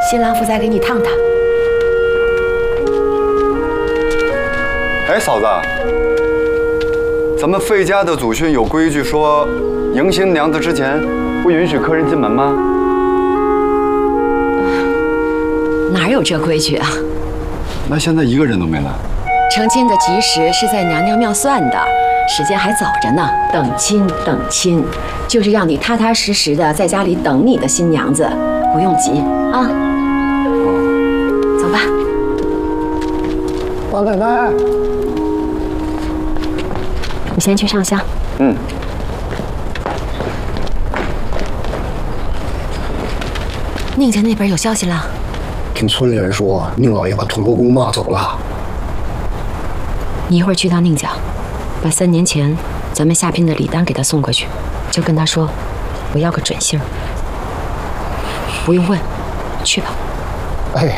新郎夫再给你烫烫。 哎，嫂子，咱们费家的祖训有规矩说，迎新娘子之前不允许客人进门吗？ 哪有这规矩啊？ 那现在一个人都没来。 成亲的吉时是在娘娘庙算的，时间还早着呢。等亲等亲，就是让你踏踏实实的在家里等你的新娘子，不用急啊。走吧。 老奶奶， 你先去上香。 嗯。 宁家那边有消息了。 听村里人说，宁老爷把童国公骂走了。 你一会儿去趟宁家，把3年前咱们下聘的礼单给他送过去，就跟他说，我要个准信儿。不用问，去吧。 哎，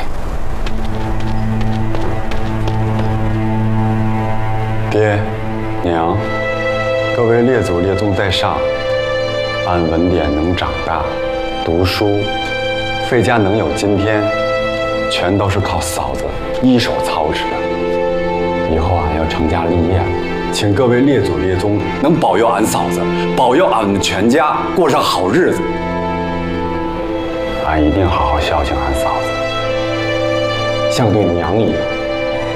爹，娘，各位列祖列宗在上，按文典能长大，读书，费家能有今天，全都是靠嫂子一手操持的。以后俺要成家立业了，请各位列祖列宗能保佑俺嫂子，保佑俺们全家过上好日子。俺一定好好孝敬俺嫂子，像对娘一样。